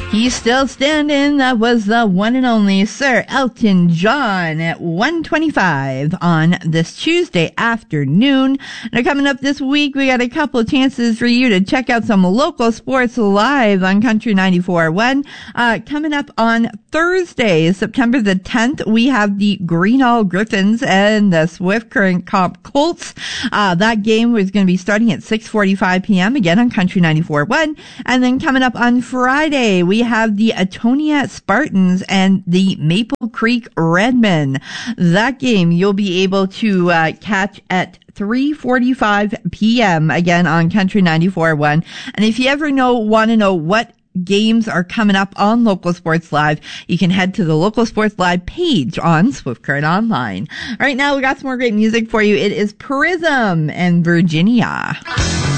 He's still standing. That was the one and only Sir Elton John at 1:25 on this Tuesday afternoon. Now, coming up this week, we got a couple of chances for you to check out some local sports live on Country 94.1. Coming up on Thursday, September the 10th, we have the Greenall Griffins and the Swift Current Comp Colts. That game was going to be starting at 6:45 p.m. again on Country 94.1. And then coming up on Friday, we have the Atonia Spartans and the Maple Creek Redmen. That game you'll be able to catch at 3:45 p.m. again on Country 94.1. And if you ever want to know what games are coming up on Local Sports Live, you can head to the Local Sports Live page on Swift Current Online. All right, now we got some more great music for you. It is Prism and Virginia.